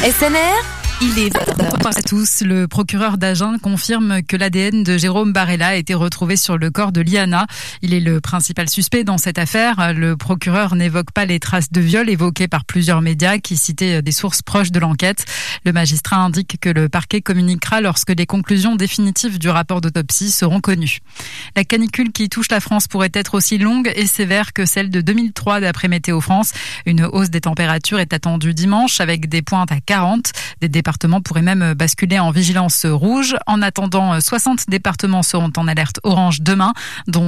SNR, il est... Bonsoir à tous. Le procureur d'Agen confirme que l'ADN de Jérôme Barella a été retrouvé sur le corps de Liana. Il est le principal suspect dans cette affaire. Le procureur n'évoque pas les traces de viol évoquées par plusieurs médias qui citaient des sources proches de l'enquête. Le magistrat indique que le parquet communiquera lorsque les conclusions définitives du rapport d'autopsie seront connues. La canicule qui touche la France pourrait être aussi longue et sévère que celle de 2003 d'après Météo France. Une hausse des températures est attendue dimanche avec des pointes à 40. Des départements pourraient même basculer en vigilance rouge. En attendant, 60 départements seront en alerte orange demain, dont